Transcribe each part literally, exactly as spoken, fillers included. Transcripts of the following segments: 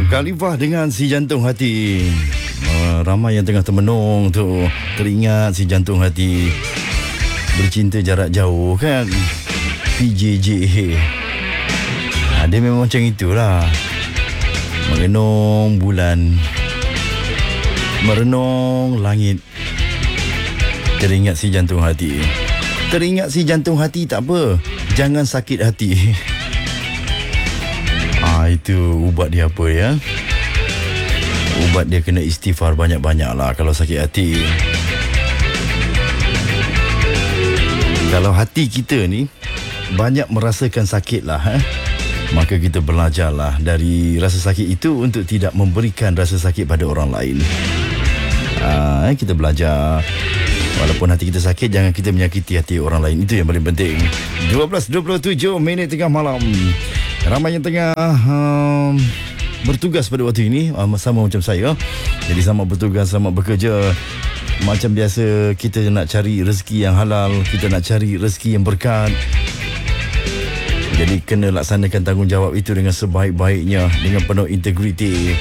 Khalifah dengan Si Jantung Hati. uh, Ramai yang tengah termenung tu teringat Si Jantung Hati, bercinta jarak jauh kan, P J J. ha, Dia memang macam itulah, merenung bulan, merenung langit, teringat Si Jantung Hati. Teringat Si Jantung Hati tak apa, jangan sakit hati. Ah, itu ubat dia apa ya? Ubat dia kena istighfar banyak-banyak lah kalau sakit hati. Kalau hati kita ni banyak merasakan sakit lah, eh? maka kita belajarlah dari rasa sakit itu untuk tidak memberikan rasa sakit pada orang lain. Ah, kita belajar. Walaupun hati kita sakit, jangan kita menyakiti hati orang lain. Itu yang paling penting. dua belas dua puluh tujuh minit tengah malam. Ramai yang tengah um, bertugas pada waktu ini, um, sama macam saya. Jadi sama bertugas, sama bekerja. Macam biasa, kita nak cari rezeki yang halal, kita nak cari rezeki yang berkat. Jadi kena laksanakan tanggungjawab itu dengan sebaik-baiknya, dengan penuh integriti.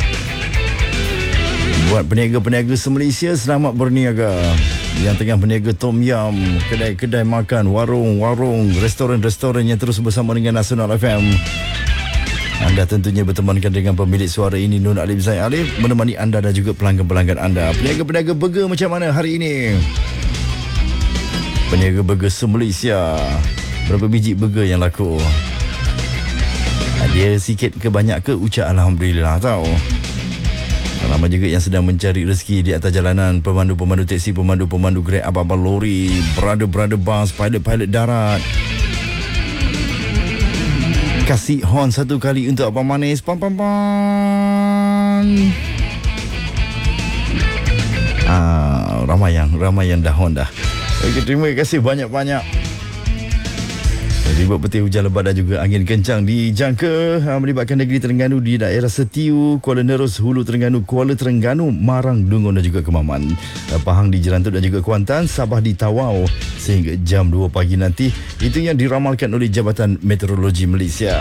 Buat peniaga-peniaga se-Malaysia, selamat berniaga. Yang tengah berniaga tom yam, kedai-kedai makan, warung-warung, restoran-restoran yang terus bersama dengan Nasional F M. Anda tentunya bertemankan dengan pemilik suara ini, Nur Alif Zaid Alif, menemani anda dan juga pelanggan-pelanggan anda. Peniaga-peniaga burger macam mana hari ini? Peniaga burger se-Malaysia, berapa biji burger yang laku? Dia sikit ke banyak ke, ucap Alhamdulillah tau. Ramai juga yang sedang mencari rezeki di atas jalanan. Pemandu-pemandu teksi, pemandu-pemandu Grab, abang-abang lori, brother-brother bus, pilot-pilot darat. Kasih horn satu kali untuk Abang Manis. Pam pam pam. Ah, ramai yang ramai yang dah horn dah. Okey, terima kasih banyak-banyak. Ribut petir, hujan lebat dan juga angin kencang dijangka ha, melibatkan negeri Terengganu di daerah Setiu, Kuala Nerus, Hulu Terengganu, Kuala Terengganu, Marang, Dungun dan juga Kemaman, Pahang di Jerantut dan juga Kuantan, Sabah di Tawau sehingga jam dua pagi nanti. Itu yang diramalkan oleh Jabatan Meteorologi Malaysia.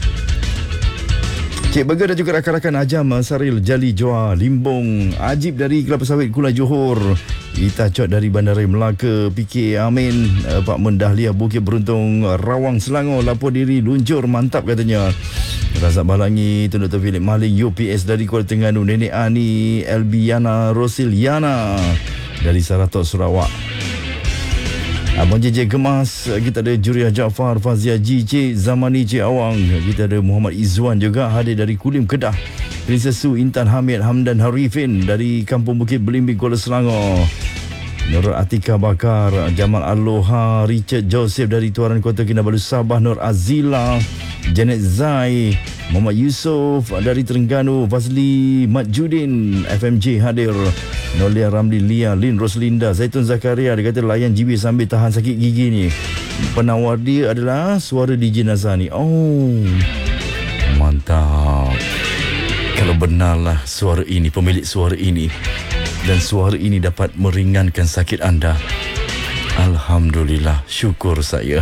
Cik Burger dan juga rakan-rakan Ajam, Saril, Jali, Joa, Limbong, Ajib dari Kelapa Sawit, Kulai Johor, Ita Cot dari Bandar Melaka, P K Amin, Pak Mendahlia, Bukit Beruntung, Rawang, Selangor, lapor diri, luncur, mantap katanya. Razak Balangi, Tun Doktor Philip Maling, U P S dari Kuala Terengganu, Nenek Ani, Elbiana, Rosiliana dari Saratok, Sarawak. Abang J J Gemas, kita ada Juriah Jaafar, Fazia G C, Zamani Cik Awang, kita ada Muhammad Izzuan juga hadir dari Kulim, Kedah. Princess Su, Intan Hamid, Hamdan Harifin dari Kampung Bukit Belimbing, Kuala Selangor. Nur Atika Bakar, Jamal Aloha, Richard Joseph dari Tuaran Kota Kinabalu, Sabah, Nur Azila, Janet Zai, Muhammad Yusof dari Terengganu, Fazli Majudin, F M J hadir. Nolia Ramli, Lia, Lin, Roslinda, Zaitun Zakaria, dia kata layan G B sambil tahan sakit gigi ni. Penawar dia adalah suara D J Nazani. Oh, mantap. Kalau benarlah suara ini, pemilik suara ini, dan suara ini dapat meringankan sakit anda, Alhamdulillah, syukur saya.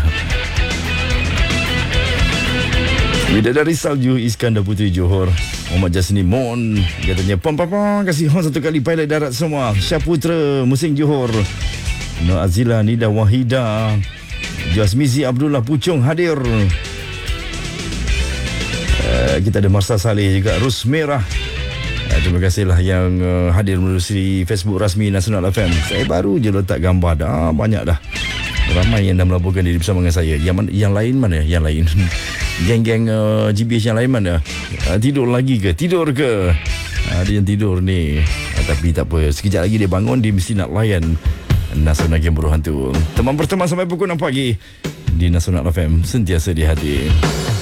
Bidadari Salju, Iskandar Puteri Johor, Muhammad Jasni Mon, katanya pam pam pam, kasih horn satu kali pilot darat semua. Syaputra, Musing Johor, Nur Azila, Nida Wahida, Jasmizi Abdullah Pucung hadir. Uh, kita ada Marsa Saleh juga, Rus Merah. Uh, terima kasihlah yang uh, hadir melalui Facebook rasmi Nasional F M. Saya baru je letak gambar dah, banyak dah. Ramai yang dah melaporkan diri bersama dengan saya. Yang, yang lain mana? Yang lain. Geng-geng uh, G B S yang lain mana? Uh, tidur lagi ke? Tidur ke? Uh, ada yang tidur ni. Uh, tapi tak apa. Sekejap lagi dia bangun, dia mesti nak layan Nasional Game Buruh Hantu. Teman berteman sampai pukul enam pagi di Nasional F M. Sentiasa di hati.